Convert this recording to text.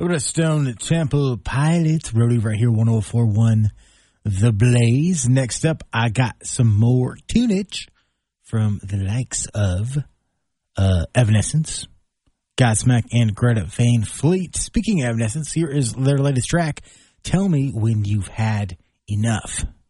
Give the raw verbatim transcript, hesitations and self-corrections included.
Over to Stone Temple Pilots, Brody right here, one oh four point one The Blaze. Next up, I got some more tunage from the likes of uh, Evanescence, Godsmack, and Greta Van Fleet. Speaking of Evanescence, here is their latest track, Tell Me When You've Had Enough.